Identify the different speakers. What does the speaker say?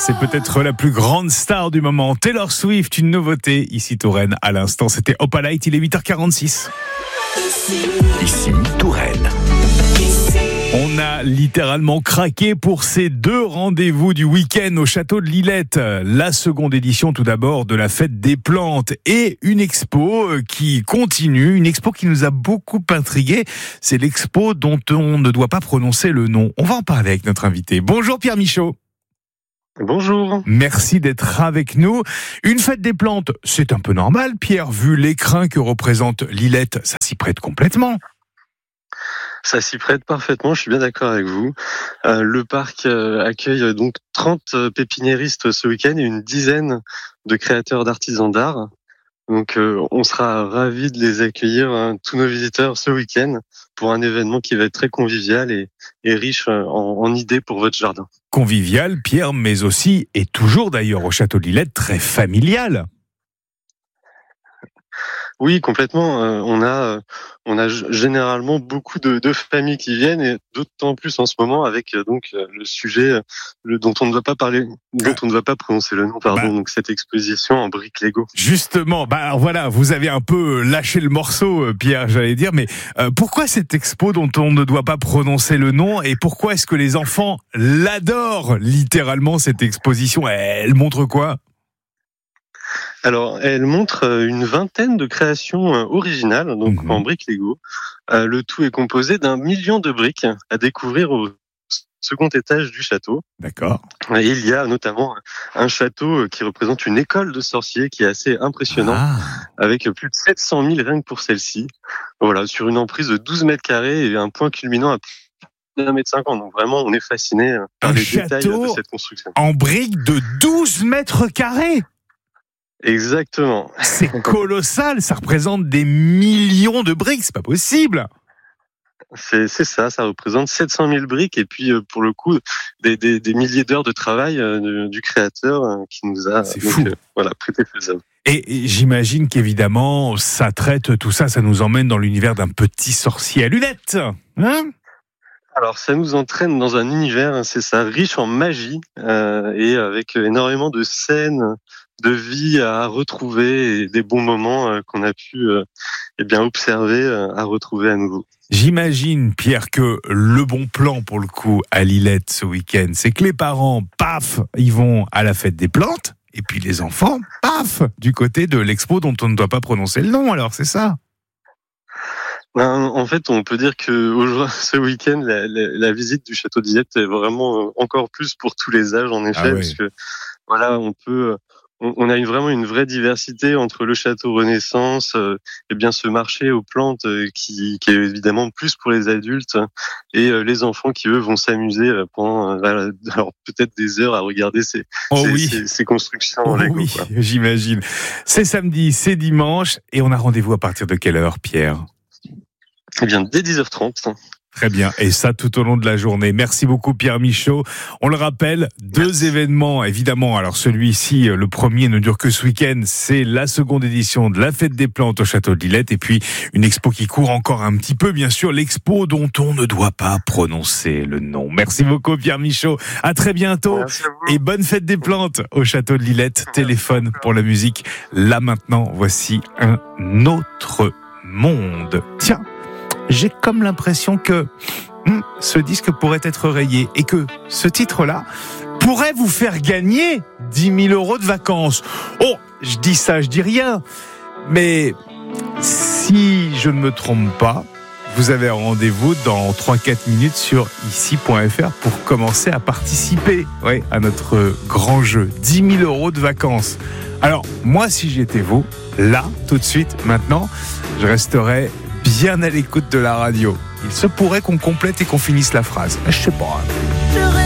Speaker 1: c'est peut-être la plus grande star du moment. Taylor Swift, une nouveauté ici Touraine à l'instant. C'était Opalite, il est 8h46.
Speaker 2: Ici Touraine.
Speaker 1: On a littéralement craqué pour ces 2 rendez-vous du week-end au château de Lillette. La seconde édition tout d'abord de la fête des plantes et une expo qui continue, une expo qui nous a beaucoup intrigués. C'est l'expo dont on ne doit pas prononcer le nom. On va en parler avec notre invité. Bonjour Pierre Michaud.
Speaker 3: Bonjour.
Speaker 1: Merci d'être avec nous. Une fête des plantes, c'est un peu normal, Pierre, vu l'écrin que représente Lillette, ça s'y prête complètement.
Speaker 3: Ça s'y prête parfaitement, je suis bien d'accord avec vous. Le parc accueille donc 30 pépiniéristes ce week-end et une dizaine de créateurs d'artisans d'art. Donc on sera ravis de les accueillir, tous nos visiteurs, ce week-end pour un événement qui va être très convivial et riche en idées pour votre jardin.
Speaker 1: Convivial, Pierre, mais aussi, et toujours d'ailleurs au château de Lillette, très familial.
Speaker 3: Oui, complètement. On a généralement beaucoup de familles qui viennent et d'autant plus en ce moment avec le sujet dont on ne va pas parler, dont on ne va pas prononcer le nom, donc cette exposition en briques Lego.
Speaker 1: Justement, alors voilà, vous avez un peu lâché le morceau, Pierre, j'allais dire, mais pourquoi cette expo dont on ne doit pas prononcer le nom et pourquoi est-ce que les enfants l'adorent littéralement cette exposition? Elle montre quoi?
Speaker 3: Alors, elle montre une vingtaine de créations originales, donc en briques Lego. Le tout est composé d'1 million de briques à découvrir au second étage du château.
Speaker 1: D'accord.
Speaker 3: Et il y a notamment un château qui représente une école de sorciers qui est assez impressionnant, avec plus de 700 000 rien que pour celle-ci. Voilà, sur une emprise de 12 mètres carrés et un point culminant à 1,50 m. Donc vraiment, on est fasciné par les détails de cette construction.
Speaker 1: En briques de 12 mètres carrés.
Speaker 3: Exactement.
Speaker 1: C'est colossal, ça représente des millions de briques, c'est pas possible.
Speaker 3: C'est ça représente 700 000 briques et puis pour le coup des milliers d'heures de travail du créateur qui nous a prêté ses œuvres.
Speaker 1: Et j'imagine qu'évidemment ça traite tout ça, ça nous emmène dans l'univers d'un petit sorcier à lunettes, hein?
Speaker 3: Alors ça nous entraîne dans un univers, c'est ça, riche en magie et avec énormément de scènes de vie à retrouver et des bons moments qu'on a pu observer à retrouver à nouveau.
Speaker 1: J'imagine, Pierre, que le bon plan pour le coup à Lillette ce week-end, c'est que les parents, paf, ils vont à la fête des plantes et puis les enfants, paf, du côté de l'expo dont on ne doit pas prononcer le nom, alors c'est ça?
Speaker 3: En fait, on peut dire que ce week-end, la visite du château de Lillette est vraiment encore plus pour tous les âges, en effet, parce que voilà, on a vraiment une vraie diversité entre le château Renaissance, ce marché aux plantes qui est évidemment plus pour les adultes et les enfants qui eux vont s'amuser pendant peut-être des heures à regarder ces constructions en Lego.
Speaker 1: Oui, j'imagine. C'est samedi, c'est dimanche et on a rendez-vous à partir de quelle heure, Pierre?
Speaker 3: Eh bien, dès 10h30.
Speaker 1: Très bien, et ça tout au long de la journée. Merci beaucoup Pierre Michaud. On le rappelle, 2 événements, évidemment. Alors celui-ci, le premier ne dure que ce week-end, c'est la seconde édition de la fête des plantes au château de Lillette. Et puis une expo qui court encore un petit peu, bien sûr, l'expo dont on ne doit pas prononcer le nom. Merci beaucoup Pierre Michaud, à très bientôt et bonne fête des plantes au château de Lillette. Téléphone pour la musique. Là maintenant, voici un autre monde. Tiens, j'ai comme l'impression que ce disque pourrait être rayé et que ce titre-là pourrait vous faire gagner 10 000 € de vacances. Oh, je dis ça, je dis rien. Mais si je ne me trompe pas, vous avez un rendez-vous dans 3-4 minutes sur ici.fr pour commencer à participer à notre grand jeu. 10 000 € de vacances. Alors, moi, si j'étais vous, là, tout de suite, maintenant, je resterais bien à l'écoute de la radio. Il se pourrait qu'on complète et qu'on finisse la phrase. Je sais pas.